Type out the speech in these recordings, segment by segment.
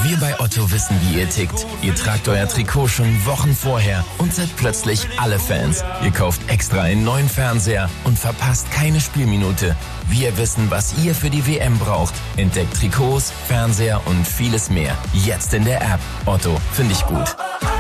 Wir bei Otto wissen, wie ihr tickt. Ihr tragt euer Trikot schon Wochen vorher und seid plötzlich alle Fans. Ihr kauft extra einen neuen Fernseher und verpasst keine Spielminute. Wir wissen, was ihr für die WM braucht. Entdeckt Trikots, Fernseher und vieles mehr. Jetzt in der App. Otto, finde ich gut.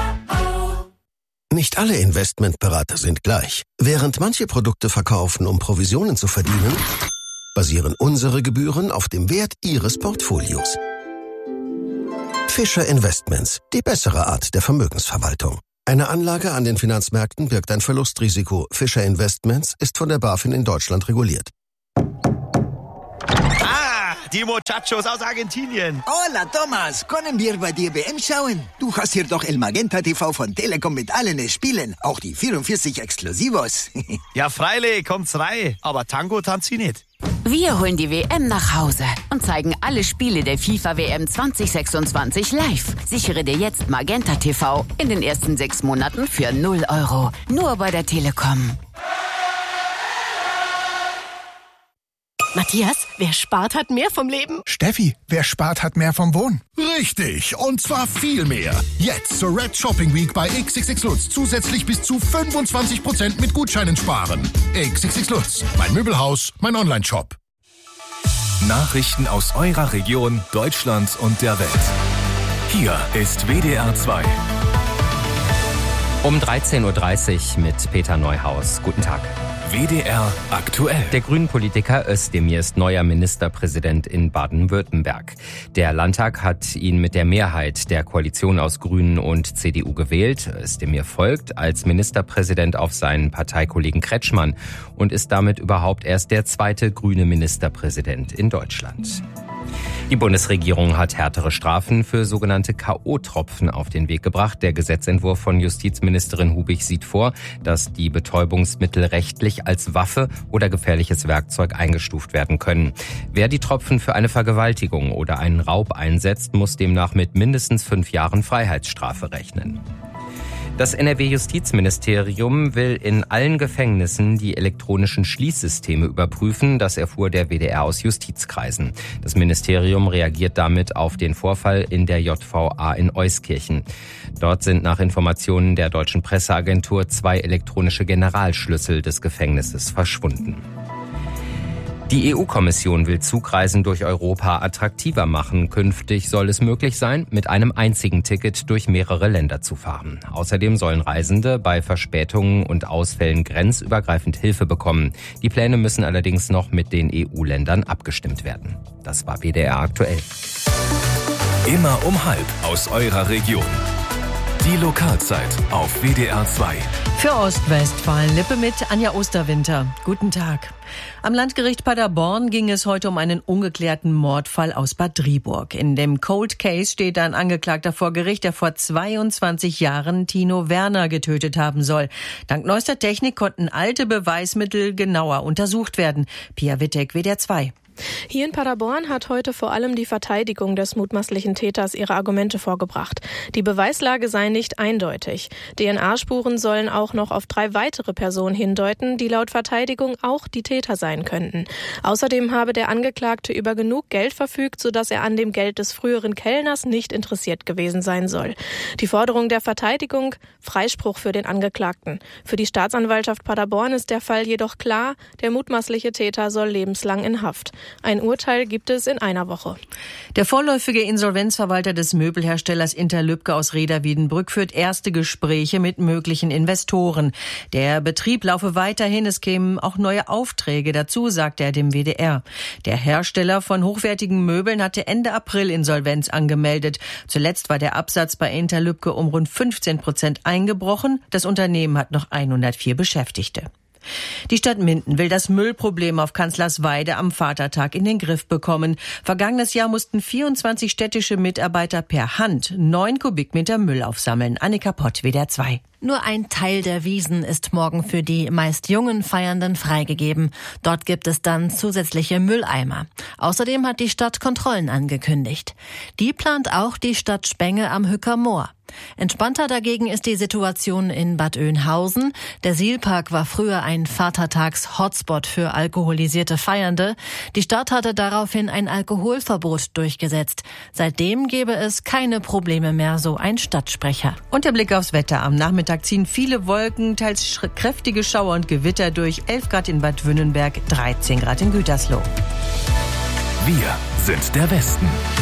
Nicht alle Investmentberater sind gleich. Während manche Produkte verkaufen, um Provisionen zu verdienen, basieren unsere Gebühren auf dem Wert Ihres Portfolios. Fischer Investments, die bessere Art der Vermögensverwaltung. Eine Anlage an den Finanzmärkten birgt ein Verlustrisiko. Fischer Investments ist von der BaFin in Deutschland reguliert. Die Muchachos aus Argentinien. Hola, Thomas. Können wir bei dir WM schauen? Du hast hier doch El Magenta TV von Telekom mit allen Spielen. Auch die 44 Exklusivos. Ja, freilich, kommt's rein. Aber Tango tanzt sie nicht. Wir holen die WM nach Hause und zeigen alle Spiele der FIFA-WM 2026 live. Sichere dir jetzt Magenta TV in den ersten 6 Monaten für 0 €. Nur bei der Telekom. Matthias, wer spart, hat mehr vom Leben. Steffi, wer spart, hat mehr vom Wohnen. Richtig, und zwar viel mehr. Jetzt zur Red Shopping Week bei XXX Lutz zusätzlich bis zu 25% mit Gutscheinen sparen. XXX Lutz, mein Möbelhaus, mein Online-Shop. Nachrichten aus eurer Region, Deutschland und der Welt. Hier ist WDR 2. Um 13.30 Uhr mit Peter Neuhaus. Guten Tag. WDR aktuell. Der Grünen-Politiker Özdemir ist neuer Ministerpräsident in Baden-Württemberg. Der Landtag hat ihn mit der Mehrheit der Koalition aus Grünen und CDU gewählt. Özdemir folgt als Ministerpräsident auf seinen Parteikollegen Kretschmann und ist damit überhaupt erst der zweite grüne Ministerpräsident in Deutschland. Die Bundesregierung hat härtere Strafen für sogenannte K.O.-Tropfen auf den Weg gebracht. Der Gesetzentwurf von Justizministerin Hubig sieht vor, dass die Betäubungsmittel rechtlich als Waffe oder gefährliches Werkzeug eingestuft werden können. Wer die Tropfen für eine Vergewaltigung oder einen Raub einsetzt, muss demnach mit mindestens 5 Jahren Freiheitsstrafe rechnen. Das NRW-Justizministerium will in allen Gefängnissen die elektronischen Schließsysteme überprüfen. Das erfuhr der WDR aus Justizkreisen. Das Ministerium reagiert damit auf den Vorfall in der JVA in Euskirchen. Dort sind nach Informationen der deutschen Presseagentur 2 elektronische Generalschlüssel des Gefängnisses verschwunden. Die EU-Kommission will Zugreisen durch Europa attraktiver machen. Künftig soll es möglich sein, mit einem einzigen Ticket durch mehrere Länder zu fahren. Außerdem sollen Reisende bei Verspätungen und Ausfällen grenzübergreifend Hilfe bekommen. Die Pläne müssen allerdings noch mit den EU-Ländern abgestimmt werden. Das war WDR aktuell. Immer um 12:30 aus eurer Region. Die Lokalzeit auf WDR 2. Für Ostwestfalen-Lippe mit Anja Osterwinter. Guten Tag. Am Landgericht Paderborn ging es heute um einen ungeklärten Mordfall aus Bad Driburg. In dem Cold Case steht ein Angeklagter vor Gericht, der vor 22 Jahren Tino Werner getötet haben soll. Dank neuester Technik konnten alte Beweismittel genauer untersucht werden. Pia Wittek, WDR 2. Hier in Paderborn hat heute vor allem die Verteidigung des mutmaßlichen Täters ihre Argumente vorgebracht. Die Beweislage sei nicht eindeutig. DNA-Spuren sollen auch noch auf 3 weitere Personen hindeuten, die laut Verteidigung auch die Täter sein könnten. Außerdem habe der Angeklagte über genug Geld verfügt, sodass er an dem Geld des früheren Kellners nicht interessiert gewesen sein soll. Die Forderung der Verteidigung: Freispruch für den Angeklagten. Für die Staatsanwaltschaft Paderborn ist der Fall jedoch klar, der mutmaßliche Täter soll lebenslang in Haft. Ein Urteil gibt es in einer Woche. Der vorläufige Insolvenzverwalter des Möbelherstellers Interlübke aus Rheda-Wiedenbrück führt erste Gespräche mit möglichen Investoren. Der Betrieb laufe weiterhin, es kämen auch neue Aufträge dazu, sagte er dem WDR. Der Hersteller von hochwertigen Möbeln hatte Ende April Insolvenz angemeldet. Zuletzt war der Absatz bei Interlübke um rund 15% eingebrochen. Das Unternehmen hat noch 104 Beschäftigte. Die Stadt Minden will das Müllproblem auf Kanzlersweide am Vatertag in den Griff bekommen. Vergangenes Jahr mussten 24 städtische Mitarbeiter per Hand 9 Kubikmeter Müll aufsammeln. Annika Pott, WDR 2. Nur ein Teil der Wiesen ist morgen für die meist jungen Feiernden freigegeben. Dort gibt es dann zusätzliche Mülleimer. Außerdem hat die Stadt Kontrollen angekündigt. Die plant auch die Stadt Spenge am Hücker Moor. Entspannter dagegen ist die Situation in Bad Oeynhausen. Der Sihlpark war früher ein Vatertags-Hotspot für alkoholisierte Feiernde. Die Stadt hatte daraufhin ein Alkoholverbot durchgesetzt. Seitdem gäbe es keine Probleme mehr, so ein Stadtsprecher. Und der Blick aufs Wetter. Am Nachmittag ziehen viele Wolken, teils kräftige Schauer und Gewitter durch. 11 Grad in Bad Wünnenberg, 13 Grad in Gütersloh. Wir sind der Westen.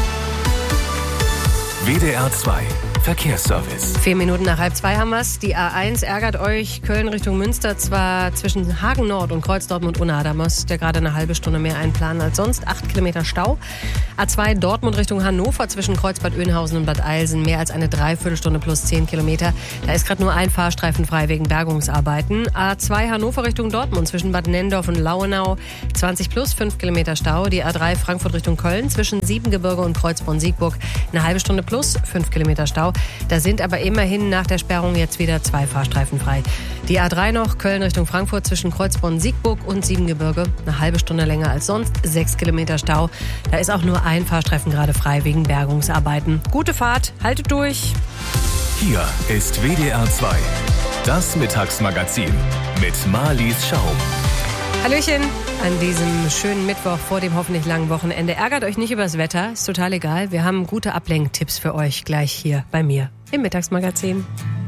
WDR 2 Verkehrsservice. 4 Minuten nach 1:30 haben wir's. Die A1 ärgert euch. Köln Richtung Münster zwar zwischen Hagen Nord und Kreuz Dortmund-Unna. Da müsst ihr gerade eine halbe Stunde mehr einplanen als sonst. 8 Kilometer Stau. A2 Dortmund Richtung Hannover zwischen Kreuz Bad Oeynhausen und Bad Eilsen. Mehr als eine Dreiviertelstunde plus 10 Kilometer. Da ist gerade nur ein Fahrstreifen frei wegen Bergungsarbeiten. A2 Hannover Richtung Dortmund zwischen Bad Nendorf und Lauenau. 20 plus 5 Kilometer Stau. Die A3 Frankfurt Richtung Köln zwischen Siebengebirge und Kreuzborn-Siegburg. Eine halbe Stunde plus 5 Kilometer Stau. Da sind aber immerhin nach der Sperrung jetzt wieder 2 Fahrstreifen frei. Die A3 noch, Köln Richtung Frankfurt zwischen Kreuzborn-Siegburg und Siebengebirge. Eine halbe Stunde länger als sonst, 6 Kilometer Stau. Da ist auch nur ein Fahrstreifen gerade frei wegen Bergungsarbeiten. Gute Fahrt, haltet durch. Hier ist WDR 2, das Mittagsmagazin mit Marlies Schaum. Hallöchen an diesem schönen Mittwoch vor dem hoffentlich langen Wochenende. Ärgert euch nicht übers Wetter, ist total egal. Wir haben gute Ablenktipps für euch gleich hier bei mir im Mittagsmagazin.